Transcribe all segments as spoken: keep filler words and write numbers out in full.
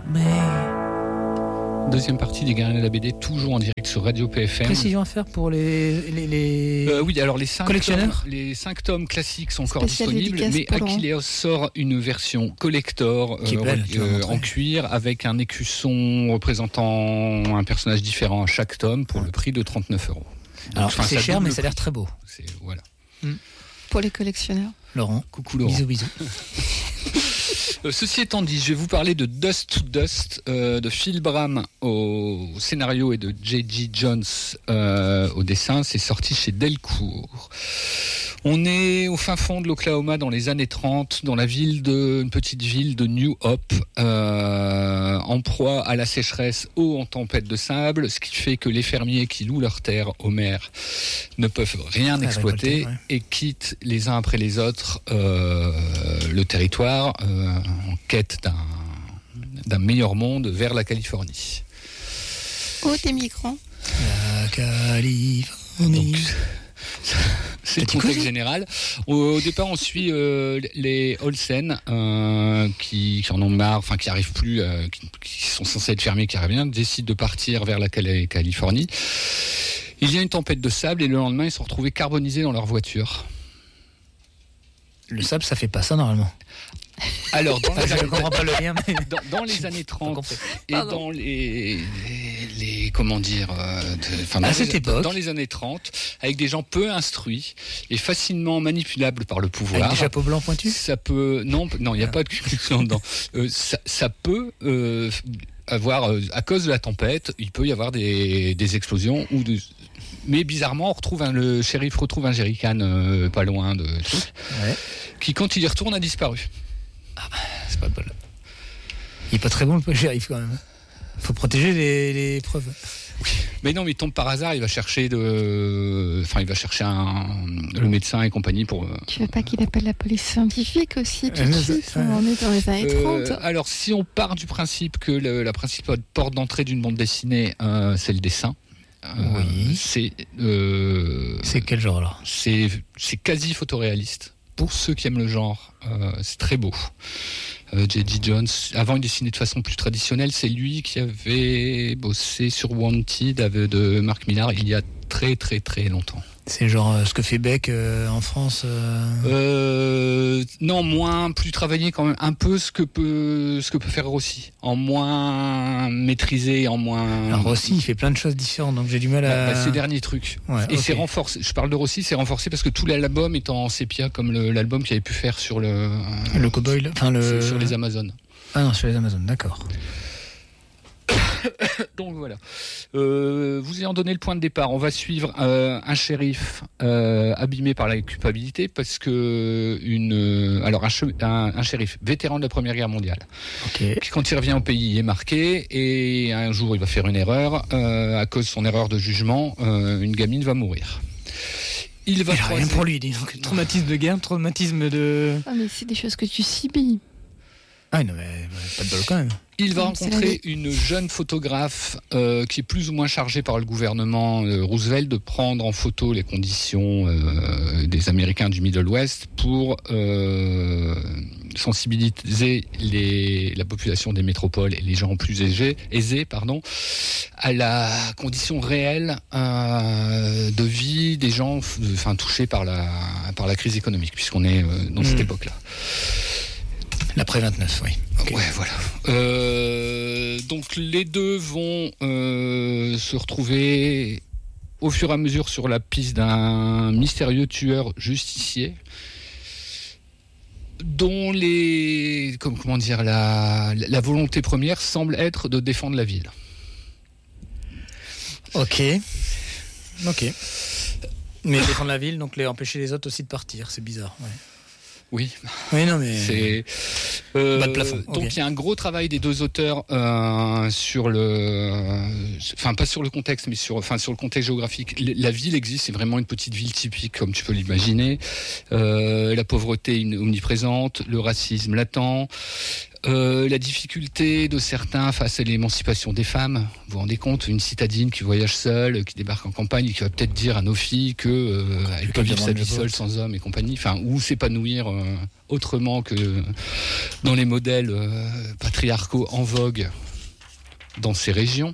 Mais... Deuxième partie des Guerriers de la B D, toujours en direct sur Radio P F M. Précision à faire pour les, les, les... Euh, oui, alors les cinq collectionneurs. Tomes, les cinq tomes classiques sont encore Spécial disponibles, mais Aquileos sort une version collector Qui est belle, euh, euh, en cuir avec un écusson représentant un personnage différent à chaque tome pour le prix de trente-neuf euros. Alors enfin, c'est cher, mais ça a l'air très beau. C'est, voilà. Mm. Pour les collectionneurs. Laurent. Coucou Laurent. Bisous, bisous. Euh, ceci étant dit, je vais vous parler de Dust to Dust euh, de Phil Bram au scénario et de J G Jones euh, au dessin. C'est sorti chez Delcourt. On est au fin fond de l'Oklahoma dans les années trente, dans la ville de, une petite ville de New Hope, euh, en proie à la sécheresse ou en tempête de sable, ce qui fait que les fermiers qui louent leurs terres aux maires ne peuvent rien exploiter, récolter, ouais. Et quittent les uns après les autres euh, le territoire euh, en quête d'un, d'un meilleur monde vers la Californie. Oh, des migrants. La Californie. Donc, c'est le contexte général. Au, au départ, on suit euh, les Olsen euh, qui, qui en ont marre, enfin qui arrivent plus, euh, qui, qui sont censés être fermiers, qui arrivent bien, décident de partir vers la Californie. Il y a une tempête de sable et le lendemain, ils sont retrouvés carbonisés dans leur voiture. Le sable, ça fait pas ça normalement. Alors, dans, les, je ne comprends pas le lien, mais... dans, dans les années trente et dans les, les, les comment dire, euh, de, enfin, dans, à les, cette époque, dans les années trente, avec des gens peu instruits et facilement manipulables par le pouvoir. Avec des chapeaux blancs pointus. Ça peut, non, non, il n'y a ah. pas de culture dedans. Euh, ça, ça peut euh, avoir, euh, à cause de la tempête, il peut y avoir des, des explosions ou de. Mais bizarrement, on retrouve un, le shérif retrouve un jerrycan euh, pas loin de truc, ouais. Qui quand il y retourne a disparu. Ah bah, c'est pas de bol. Il est pas très bon le shérif quand même. Faut protéger les, les preuves. Oui. Mais non, mais il tombe par hasard, il va chercher de, enfin, il va chercher un, le médecin et compagnie pour. Tu veux pas qu'il appelle la police scientifique aussi tout euh, de suite ? On est dans les années euh, trente. Alors, si on part du principe que le, la principale porte d'entrée d'une bande dessinée, euh, c'est le dessin. Euh, oui. C'est. Euh, c'est quel genre là ? C'est, c'est quasi photoréaliste. Pour ceux qui aiment le genre, euh, c'est très beau. Euh, J G Jones, avant il dessinait de façon plus traditionnelle, c'est lui qui avait bossé sur Wanted de Mark Millar il y a très très très longtemps. C'est genre euh, ce que fait Beck euh, en France euh... Euh, Non, moins, plus travaillé quand même, un peu ce que peut, ce que peut faire Rossi, en moins maîtrisé, en moins... Alors Rossi, il fait plein de choses différentes, donc j'ai du mal à... Bah, bah, ces derniers trucs. Ouais, et okay. C'est renforcé, je parle de Rossi, c'est renforcé parce que tout l'album est en sépia, comme le, l'album qu'il avait pu faire sur le... Le Cowboy, enfin le... Sur les Amazones. Ah non, sur les Amazones, d'accord. Donc voilà. Euh, vous ayant donné le point de départ, on va suivre euh, un shérif euh, abîmé par la culpabilité parce que une, euh, alors un, che- un, un shérif vétéran de la Première Guerre mondiale, okay. Qui quand il revient au pays est marqué et un jour il va faire une erreur. Euh, à cause de son erreur de jugement, euh, une gamine va mourir. Il va. Il a croiser... rien pour lui. Donc, traumatisme de guerre, traumatisme de. Ah mais c'est des choses que tu subis. Ah non mais pas de bol quand même. Il va rencontrer une jeune photographe euh, qui est plus ou moins chargée par le gouvernement euh, Roosevelt de prendre en photo les conditions euh, des Américains du Middle West pour euh, sensibiliser les, la population des métropoles et les gens plus aisés, aisés pardon, à la condition réelle euh, de vie des gens enfin, touchés par la, par la crise économique, puisqu'on est euh, dans mmh. cette époque-là. L'après vingt-neuf, oui. Okay. Ouais, voilà. Euh, donc les deux vont euh, se retrouver au fur et à mesure sur la piste d'un mystérieux tueur justicier dont les, comme, comment dire, la, la volonté première semble être de défendre la ville. Ok. Ok. Mais défendre la ville, donc les empêcher les autres aussi de partir, c'est bizarre. Ouais. Oui. Oui, non, mais. C'est. Euh, Bas de plafond. Donc, okay. Il y a un gros travail des deux auteurs euh, sur le. Enfin, pas sur le contexte, mais sur, enfin, sur le contexte géographique. La ville existe, c'est vraiment une petite ville typique, comme tu peux l'imaginer. Euh, la pauvreté omniprésente, le racisme latent. Euh, la difficulté de certains face à l'émancipation des femmes. Vous vous rendez compte, une citadine qui voyage seule, qui débarque en campagne et qui va peut-être dire à nos filles que euh, elles peuvent vivre sa vie seule sans homme et compagnie, enfin, ou s'épanouir euh, autrement que dans les modèles euh, patriarcaux en vogue dans ces régions.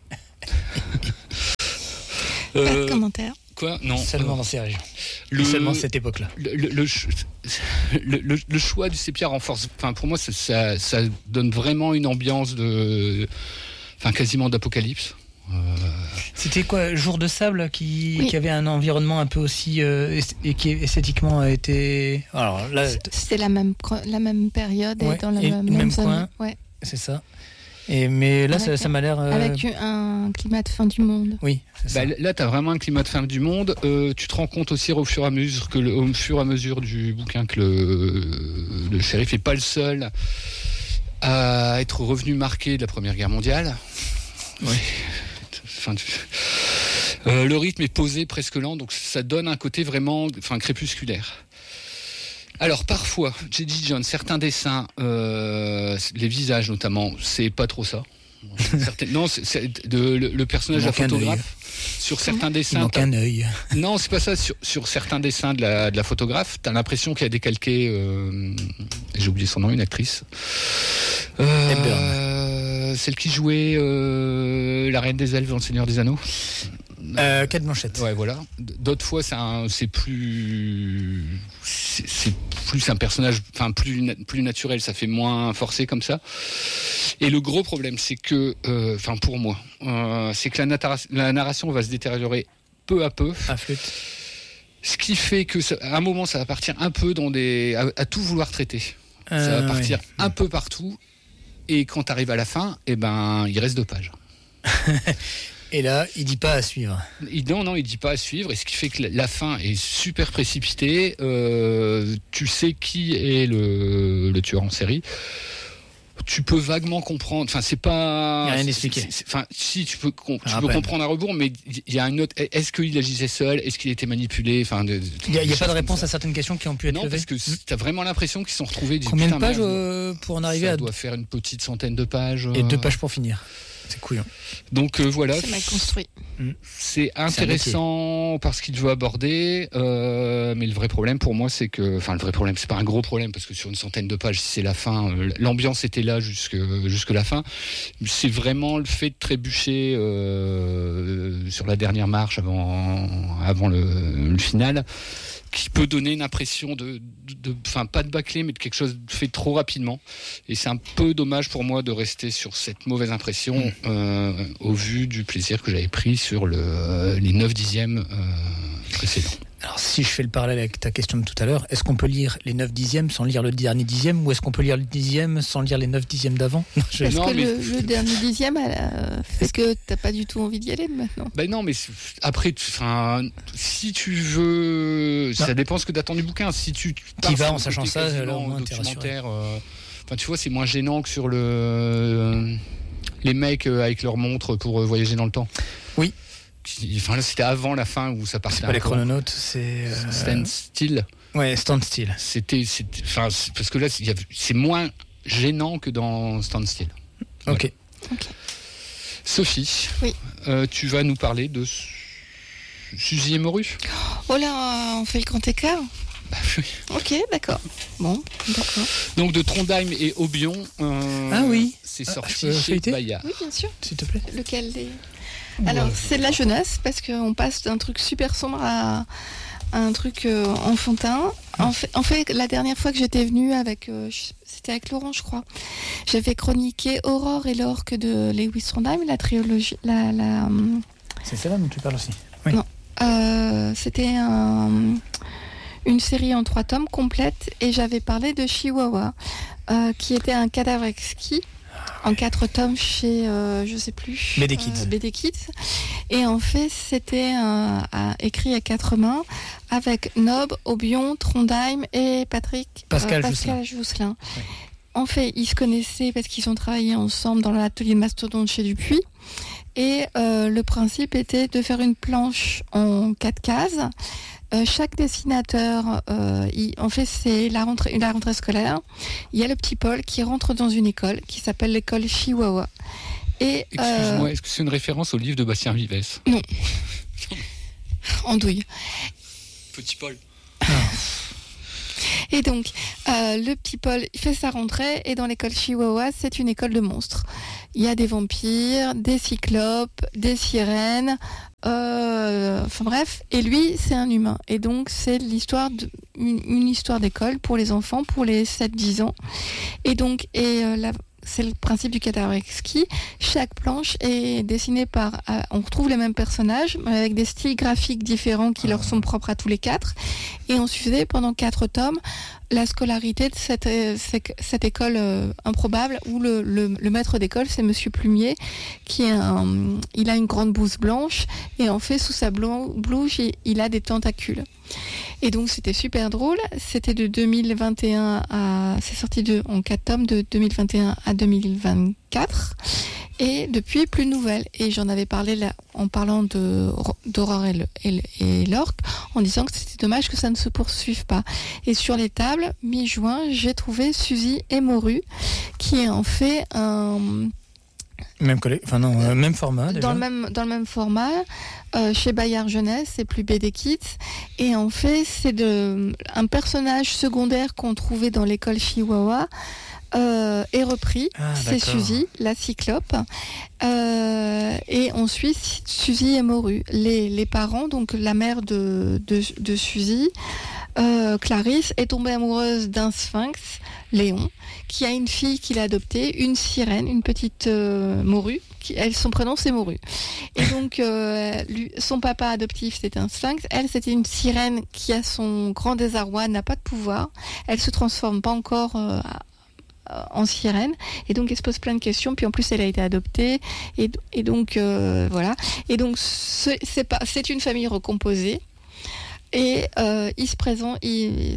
Pas de euh, commentaire. Quoi ? Non. Seulement euh, dans ces régions. le, Seulement cette époque-là. Le, le, le, le, le, le choix du sépia renforce. Enfin, pour moi, ça, ça, ça donne vraiment une ambiance de, enfin, quasiment d'apocalypse. Euh... C'était quoi, Jour de sable, qui, Oui. qui avait un environnement un peu aussi euh, et qui esthétiquement a été. Alors là, C'était la même, cro- la même période Ouais, et dans la et même, le même zone. coin. Ouais. c'est ça. Et mais là, Avec ça, ça m'a l'air. euh, Avec un climat de fin du monde. Oui. C'est ça. Bah, là, tu as vraiment un climat de fin du monde. Euh, tu te rends compte aussi au fur et à mesure que le, au fur et à mesure du bouquin que le, le shérif n'est pas le seul à être revenu marqué de la Première Guerre mondiale. Oui. Enfin, tu- euh, le rythme est posé, presque lent, donc ça donne un côté vraiment, enfin, crépusculaire. Alors parfois, J D. Jones, certains dessins, euh, les visages notamment, c'est pas trop ça. Certaines- non, c'est, c'est de, le, le personnage Il de la manque un photographe. Sur certains Il dessins, manque t'as- un œil. non, c'est pas ça. Sur, sur certains dessins de la, de la photographe, t'as l'impression qu'il y a décalqué. Euh, j'ai oublié son nom, une actrice. Euh, celle qui jouait euh, la Reine des Elfes dans Le Seigneur des Anneaux. Euh, Cate Blanchett. Ouais, voilà. D'autres fois, c'est, un, c'est plus, c'est, c'est plus un personnage, enfin plus na- plus naturel. Ça fait moins forcé comme ça. Et le gros problème, c'est que, enfin pour moi, euh, c'est que la, nata- la narration va se détériorer peu à peu. À flûte. Ce qui fait que, ça, à un moment, ça va partir un peu dans des, à, à tout vouloir traiter. Ça Euh, va partir oui. un peu partout. Et quand tu arrives à la fin, eh ben, il reste deux pages. Et là, il dit pas à suivre. Il, non, non, il dit pas à suivre, et ce qui fait que la, la fin est super précipitée. Euh, tu sais qui est le, le tueur en série. Tu peux vaguement comprendre. Enfin, c'est pas. Il y a rien d'expliqué. c'est- c'est- Enfin, si tu peux, com- tu Un peux rappel. comprendre à rebours, mais il y a une autre. Est-ce qu'il agissait seul ? Est-ce qu'il était manipulé ? Enfin, de- de- Il n'y a, il y a des pas de choses réponse comme à certaines questions qui ont pu ça. être Non, levées. parce que tu as vraiment l'impression qu'ils se sont retrouvés. du Combien de putain, pages merde, euh, pour en arriver ça à doit faire une petite centaine de pages. et euh, deux pages pour finir. C'est couillon. Donc euh, voilà. C'est mal construit. C'est intéressant parce qu'il veut aborder, euh, mais le vrai problème pour moi, c'est que, enfin, le vrai problème, c'est pas un gros problème parce que sur une centaine de pages, si c'est la fin, euh, l'ambiance était là jusque jusque la fin. C'est vraiment le fait de trébucher euh, sur la dernière marche avant avant le, le final, qui peut donner une impression de, de, enfin, pas de bâclé, mais de quelque chose fait trop rapidement. Et c'est un peu dommage pour moi de rester sur cette mauvaise impression Mmh. euh, au vu du plaisir que j'avais pris sur le, euh, les neuf dixièmes euh, précédents. Alors, si je fais le parallèle avec ta question de tout à l'heure, est-ce qu'on peut lire les neuf dixièmes sans lire le dernier dixième, ou est-ce qu'on peut lire le dixième sans lire les neuf dixièmes d'avant? Non, je- Parce Non, que mais- le, le dernier dixième elle, euh, fait que t'as pas du tout envie d'y aller maintenant. Ben non, mais c'est- après, tu- enfin, si tu veux, ça Non. dépend ce que t'attends du bouquin. Si tu T'y vas en sachant ça, quasiment alors au moins t'es rassuré. documentaire, euh, enfin, tu vois, c'est moins gênant que sur le euh, les mecs euh, avec leur montre pour euh, voyager dans le temps. Oui. Qui- Enfin là, c'était avant la fin où ça partait. C'est un pas les peu. chrononautes, c'est. euh, Stand Still. Ouais, Stand Still. C'était, c'était, enfin, c'est- parce que là, il y avait- c'est moins gênant que dans Stand Still. Ok. Sophie, Oui. euh, tu vas nous parler de Su- Suzy et Morue. Oh là, on fait le grand écart. Bah oui. Ok, d'accord. Bon, d'accord. Donc de Trondheim et Aubion. euh, Ah oui. C'est Ah, sorti je peux chez feuilleter Bayard. Oui, bien sûr. S'il te plaît. Lequel des... Alors, c'est de la jeunesse, parce qu'on passe d'un truc super sombre à, à un truc euh, enfantin. En fait, en fait, la dernière fois que j'étais venue avec... euh, je- c'était avec Laurent, je crois. J'avais chroniqué Aurore et l'orque de Lewis Trondheim, la trilogie... La, la, hum, C'est celle-là dont tu parles aussi. Oui. Non. euh, c'était un... une série en trois tomes complète, et j'avais parlé de Chihuahua, euh, qui était un cadavre exquis, en quatre tomes chez, euh, je sais plus, B D Kids. euh, B D Kids. Et en fait, c'était un- un- écrit à quatre mains, avec Nob, Aubion, Trondheim et Patrick Pascal Pascal Jousselin. Oui. En fait, ils se connaissaient parce qu'ils ont travaillé ensemble dans l'atelier Mastodonte chez Dupuis. Et euh, le principe était de faire une planche en quatre cases euh, chaque dessinateur, euh, il, en fait, c'est la rentrée, la rentrée scolaire. Il y a le petit Paul qui rentre dans une école qui s'appelle l'école Chihuahua. Et, Excuse-moi, euh, est-ce que c'est une référence au livre de Bastien Vives ? Non. Andouille. Petit Paul. Et donc, euh, le petit Paul il fait sa rentrée et dans l'école Chihuahua, c'est une école de monstres. Il y a des vampires, des cyclopes, des sirènes, euh, enfin bref. Et lui, c'est un humain. Et donc, c'est l'histoire de, une, une histoire d'école pour les enfants, pour les sept dix ans. Et donc, et euh, la c'est le principe du cadavre exquis. Chaque planche est dessinée par... Euh, on retrouve les mêmes personnages, mais avec des styles graphiques différents qui leur sont propres à tous les quatre. Et on suivait pendant quatre tomes la scolarité de cette, cette école euh, improbable où le, le, le maître d'école, c'est Monsieur Plumier, qui est un, il a une grande blouse blanche et en fait, sous sa blouse, il, il a des tentacules. Et donc c'était super drôle. C'était de deux mille vingt et un à, c'est sorti de, en quatre tomes de deux mille vingt et un à deux mille vingt-quatre. Et depuis, plus de nouvelles. Et j'en avais parlé là, en parlant de, d'Aurore et, le, et, et l'Orque, en disant que c'était dommage que ça ne se poursuive pas. Et sur les tables, mi-juin, j'ai trouvé Suzy et Moru, qui est en fait un... Même collègue, enfin non, euh, même format déjà. Dans le même, dans le même format, euh, chez Bayard Jeunesse, c'est plus B D Kids. Et en fait, c'est de, un personnage secondaire qu'on trouvait dans l'école Chihuahua, Euh, est repris, ah, c'est Suzy, la cyclope, euh, et on suit Suzy et Moru, les, les parents, donc la mère de, de, de Suzy, euh, Clarisse, est tombée amoureuse d'un sphinx, Léon, qui a une fille qu'il a adoptée, une sirène, une petite euh, Moru, qui, elle, son prénom c'est Moru. Et donc euh, lui, son papa adoptif c'était un sphinx, elle c'était une sirène qui a son grand désarroi, n'a pas de pouvoir, elle se transforme pas encore euh, en sirène et donc elle se pose plein de questions, puis en plus elle a été adoptée et, et donc euh, voilà et donc c'est, c'est, pas, c'est une famille recomposée et euh, il se présente il,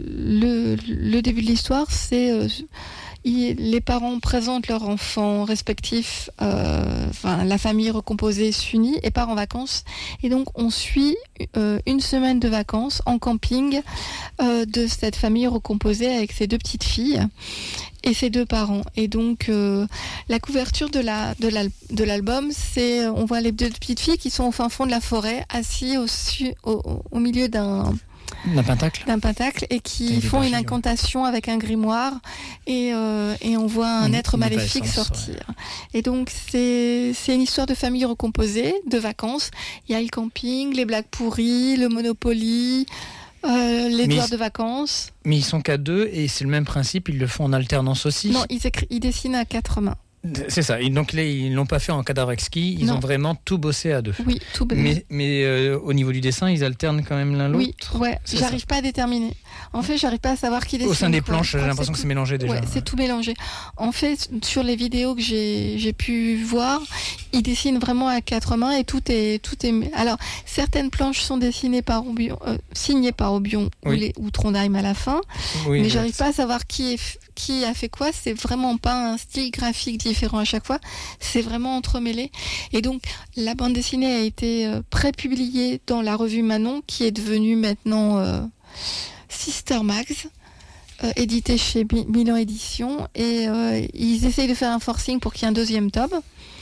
le, le début de l'histoire c'est euh, il, les parents présentent leurs enfants respectifs, euh, enfin la famille recomposée s'unit et part en vacances et donc on suit euh, une semaine de vacances en camping euh, de cette famille recomposée avec ses deux petites filles et ses deux parents. Et donc euh, la couverture de, la, de, l'al- de l'album, c'est on voit les deux petites filles qui sont au fin fond de la forêt, assises au, su- au, au milieu d'un D'un pentacle. d'un pentacle et qui Et font des une barils, incantation ouais. avec un grimoire et, euh, et on voit un Une- être une maléfique essence, sortir. ouais. Et donc c'est, c'est une histoire de famille recomposée, de vacances. Il y a le camping, les blagues pourries, le Monopoly, euh, les Mais devoirs ils- de vacances. Mais ils sont qu'à deux et c'est le même principe, ils le font en alternance aussi. Non, ils, écrit, ils dessinent à quatre mains. C'est ça, et donc là, ils l'ont pas fait en cadavre exquis, ils Non. ont vraiment tout bossé à deux. Oui, tout bien. Mais, mais euh, au niveau du dessin, ils alternent quand même l'un l'autre. Oui, ouais, C'est j'arrive pas à déterminer. En fait, j'arrive pas à savoir qui dessine. Au sein des quoi. planches, Je j'ai crois l'impression que c'est tout- mélangé déjà. Ouais, c'est tout mélangé. En fait, sur les vidéos que j'ai, j'ai pu voir, ils dessinent vraiment à quatre mains et tout est, tout est. Alors, certaines planches sont dessinées par Aubion, euh, signées par Aubion Oui. ou, les, ou Trondheim à la fin, Oui, mais ouais. j'arrive pas à savoir qui est, qui a fait quoi. C'est vraiment pas un style graphique différent à chaque fois. C'est vraiment entremêlé. Et donc, la bande dessinée a été euh, pré-publiée dans la revue Manon, qui est devenue maintenant euh, Sister Mags, euh, édité chez Mi- Milan Éditions. Et euh, ils essayent de faire un forcing pour qu'il y ait un deuxième tome.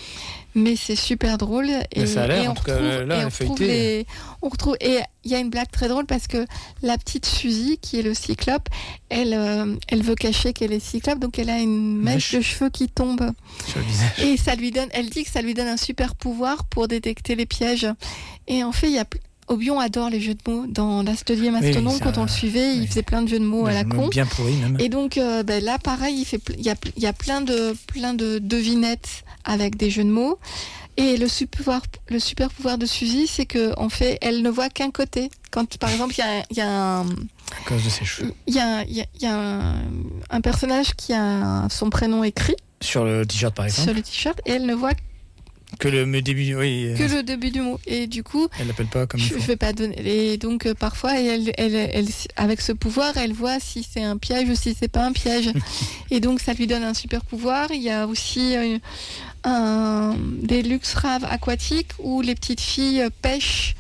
Mais c'est super drôle. Et, Mais ça a l'air, et en on tout cas, retrouve, là, et on feuilleté. retrouve les, on retrouve, et il y a une blague très drôle parce que la petite Suzy, qui est le cyclope, elle, euh, elle veut cacher qu'elle est cyclope, donc elle a une mèche Mèche. de cheveux qui tombe. Sur le visage. Et ça lui donne, elle dit que ça lui donne un super pouvoir pour détecter les pièges. Et en fait, il y a Aubion adore les jeux de mots. Dans l'atelier Mastodon, ça- quand on le suivait, il oui. faisait plein de jeux de mots à la Bien- con. Bien pourri même. Et donc euh, ben là, pareil, il fait, pl- il y a, il y a plein de, plein de devinettes avec des jeux de mots. Et le super pouvoir, le super pouvoir de Suzy, c'est que en fait, elle ne voit qu'un côté. Quand, par exemple, il y a, il y a un, À cause de ses cheveux. il y a, il y a, il y a un, un personnage qui a son prénom écrit Sur le t-shirt par exemple. sur le t-shirt et elle ne voit Que le me début, oui. que euh, le début du mot. Et du coup, Elle l'appelle pas comme il je faut. ne vais pas donner. Et donc euh, parfois, elle, elle, elle, avec ce pouvoir, elle voit si c'est un piège ou si c'est pas un piège. Et donc ça lui donne un super pouvoir. Il y a aussi euh, un, des luxe raves aquatiques où les petites filles pêchent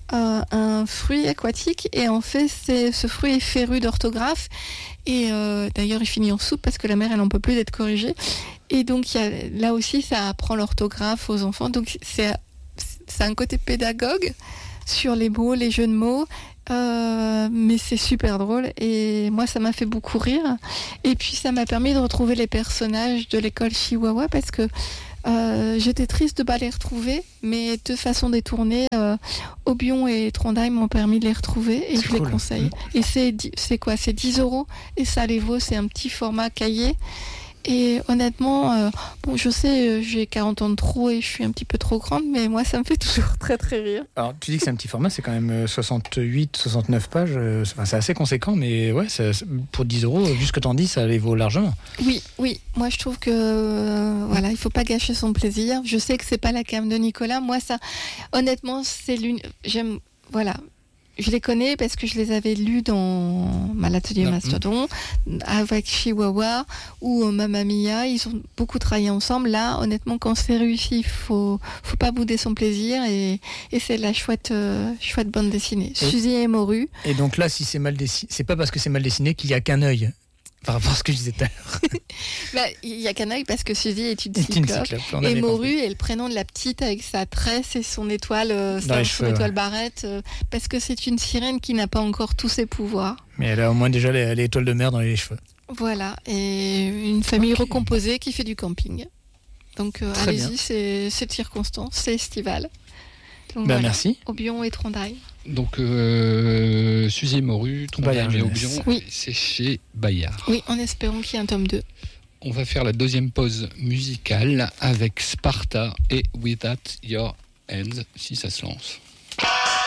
euh, un fruit aquatique et en fait c'est, ce fruit est féru d'orthographe et euh, d'ailleurs il finit en soupe parce que la mère elle n'en peut plus d'être corrigée et donc y a, là aussi ça apprend l'orthographe aux enfants, donc c'est, c'est un côté pédagogue sur les mots, les jeux de mots. Euh, mais c'est super drôle et moi ça m'a fait beaucoup rire et puis ça m'a permis de retrouver les personnages de l'école Chihuahua parce que euh, j'étais triste de ne pas les retrouver, mais de façon détournée euh, Aubion et Trondheim m'ont permis de les retrouver et c'est je cool. les conseille. Et c'est, c'est quoi, c'est dix euros et ça les vaut, c'est un petit format cahier. Et honnêtement, euh, bon, je sais, euh, j'ai quarante ans de trop et je suis un petit peu trop grande, mais moi, ça me fait toujours très, très rire. Alors, tu dis que c'est un petit format, c'est quand même soixante-huit, soixante-neuf pages. euh, C'est, enfin, c'est assez conséquent, mais ouais, ça, pour dix euros, vu ce que t'en dis, ça les vaut largement. Oui, oui. Moi, je trouve que euh, voilà, il faut pas gâcher son plaisir. Je sais que c'est pas la cam de Nicolas. Moi, ça, honnêtement, c'est l'une. J'aime, voilà. Je les connais parce que je les avais lus dans l'atelier Mastodon, avec Chihuahua ou Mamma Mia. Ils ont beaucoup travaillé ensemble. Là, honnêtement, quand c'est réussi, il faut, faut pas bouder son plaisir et, et c'est la chouette, euh, chouette bande dessinée. Et, Suzy et Moru. Et donc là, si c'est mal dessiné, c'est pas parce que c'est mal dessiné qu'il y a qu'un œil. Par rapport à ce que je disais tout à l'heure. bah, il n'y a qu'un œil parce que Suzy est une cyclope. cyclope et Moru est le prénom de la petite avec sa tresse et son étoile, euh, son cheveux, étoile ouais. barrette. Euh, parce que c'est une sirène qui n'a pas encore tous ses pouvoirs. Mais elle a au moins déjà les, les étoiles de mer dans les cheveux. Voilà. Et une famille okay. recomposée qui fait du camping. Donc euh, allez-y, c'est, c'est de circonstance, c'est estival. Donc, bah, voilà. Merci. Aubion et Trondheim. Donc, euh, Suzy et Moru, Trondheim et Aubion, oui. c'est chez Bayard. Oui, en espérant qu'il y ait un tome deux. On va faire la deuxième pause musicale avec Sparta et Without Your Hands, si ça se lance.